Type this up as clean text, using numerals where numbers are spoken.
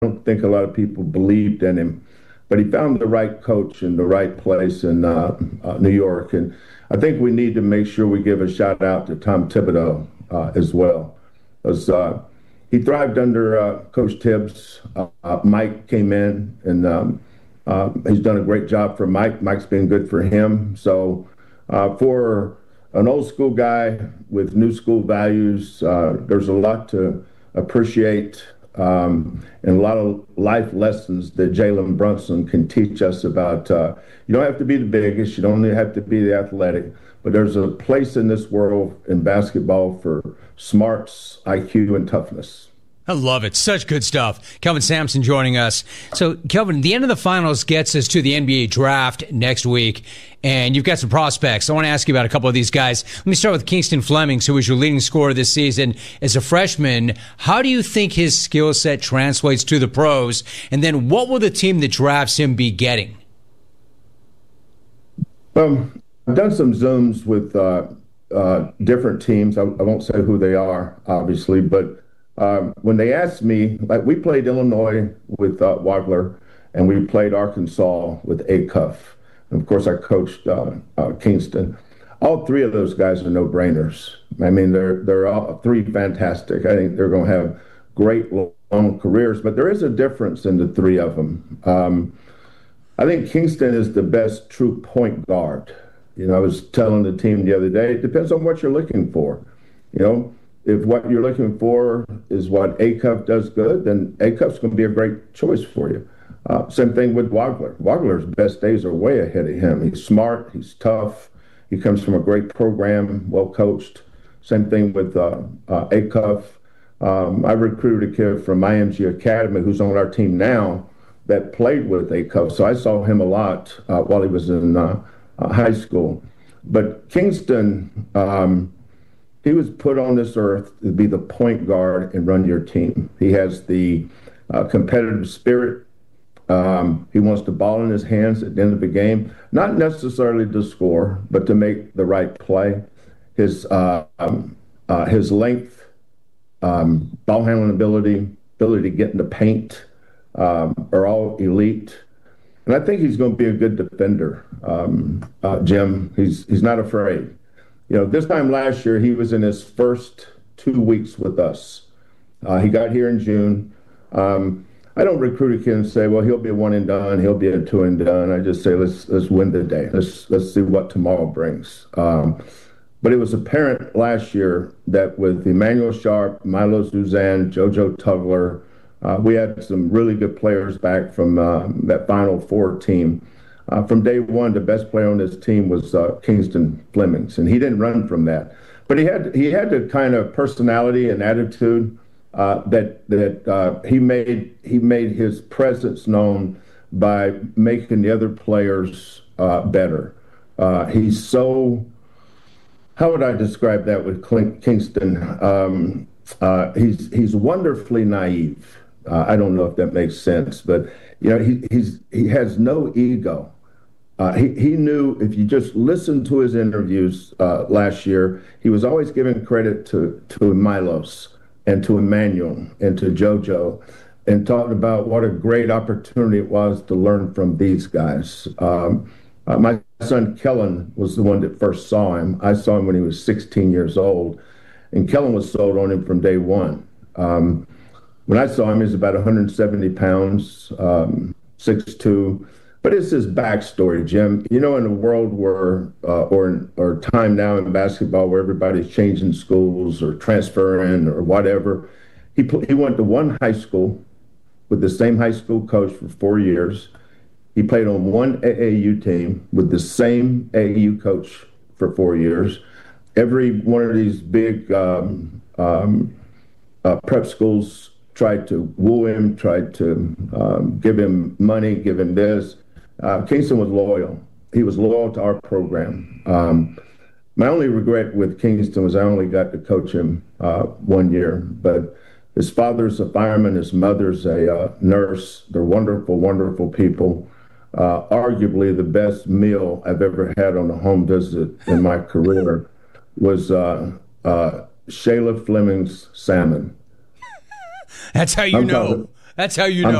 don't think a lot of people believed in him, but he found the right coach in the right place in New York. And I think we need to make sure we give a shout out to Tom Thibodeau as well. As, he thrived under Coach Tibbs. Mike came in, and he's done a great job for Mike. Mike's been good for him. So for an old school guy with new school values, there's a lot to appreciate and a lot of life lessons that Jalen Brunson can teach us about. You don't have to be the biggest, you don't have to be the athletic, but there's a place in this world in basketball for smarts, IQ, and toughness. I love it. Such good stuff. Kelvin Sampson joining us. So, Kelvin, the end of the finals gets us to the NBA draft next week, and you've got some prospects. I want to ask you about a couple of these guys. Let me start with Kingston Flemings, who was your leading scorer this season. As a freshman, how do you think his skill set translates to the pros? And then what will the team that drafts him be getting? I've done some Zooms with different teams. I won't say who they are, obviously, but when they asked me, like we played Illinois with Wagler, and we played Arkansas with Acuff. And of course, I coached Kingston. All three of those guys are no-brainers. I mean, they're all three fantastic. I think they're going to have great long careers, but there is a difference in the three of them. I think Kingston is the best true point guard. You know, I was telling the team the other day, it depends on what you're looking for. You know, if what you're looking for is what Acuff does good, then Acuff's going to be a great choice for you. Same thing with Wagler. Wagler's best days are way ahead of him. He's smart. He's tough. He comes from a great program, well coached. Same thing with Acuff. I recruited a kid from IMG Academy who's on our team now that played with Acuff. So I saw him a lot while he was in high school. But Kingston, he was put on this earth to be the point guard and run your team. He has the competitive spirit. He wants the ball in his hands at the end of the game, not necessarily to score, but to make the right play. His length, ball handling ability to get in the paint are all elite. And I think he's going to be a good defender, Jim. He's not afraid. You know, this time last year, he was in his first 2 weeks with us. He got here in June. I don't recruit a kid and say, well, he'll be a one and done, he'll be a two and done. I just say, let's win the day. Let's see what tomorrow brings. But it was apparent last year that with Emmanuel Sharp, Milo Suzanne, JoJo Tugler, we had some really good players back from that Final Four team. From day one, the best player on this team was Kingston Flemings, and he didn't run from that. But he had the kind of personality and attitude that he made his presence known by making the other players better. He's so, how would I describe that with Kingston? He's wonderfully naive. I don't know if that makes sense, but you know, he has no ego. He knew if you just listened to his interviews last year, he was always giving credit to Milos and to Emmanuel and to JoJo, and talking about what a great opportunity it was to learn from these guys. My son Kellen was the one that first saw him. I saw him when he was 16 years old, and Kellen was sold on him from day one. When I saw him, he was about 170 pounds, 6'2". But it's his backstory, Jim. You know, in a world where, or time now in basketball where everybody's changing schools or transferring or whatever, he went to one high school with the same high school coach for 4 years. He played on one AAU team with the same AAU coach for 4 years. Every one of these big prep schools tried to woo him, tried to give him money, give him this. Kingston was loyal. He was loyal to our program. My only regret with Kingston was I only got to coach him 1 year, but his father's a fireman, his mother's a nurse. They're wonderful, wonderful people. Arguably the best meal I've ever had on a home visit in my career was Shayla Fleming's salmon. That's how you know. That's how you I'm know.